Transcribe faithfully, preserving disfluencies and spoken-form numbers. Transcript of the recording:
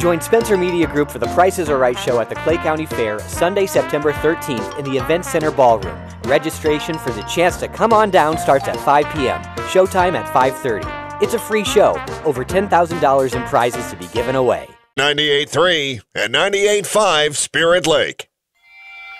Join Spencer Media Group for the Price is Right show at the Clay County Fair, Sunday, September thirteenth in the Event Center Ballroom. Registration for the chance to come on down starts at five p.m. Showtime at five thirty. It's a free show. Over ten thousand dollars in prizes to be given away. ninety-eight point three and ninety-eight point five Spirit Lake.